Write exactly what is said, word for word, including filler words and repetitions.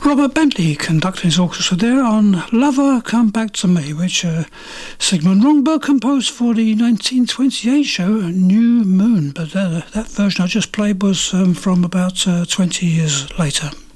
Robert Bentley conducting his orchestra there on Lover Come Back to Me, which uh, Sigmund Rongberg composed for the nineteen twenty-eight show New Moon, but uh, that version I just played was um, from about uh, twenty years later.